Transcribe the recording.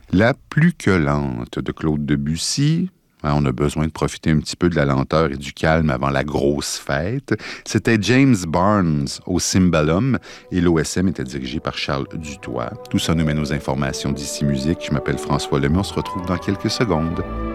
La plus que lente de Claude Debussy. On a besoin de profiter un petit peu de la lenteur et du calme avant la grosse fête. C'était James Barnes au cymbalum et l'OSM était dirigé par Charles Dutoit. Tout ça nous mène aux informations d'ici musique. Je m'appelle François Lemay. On se retrouve dans quelques secondes.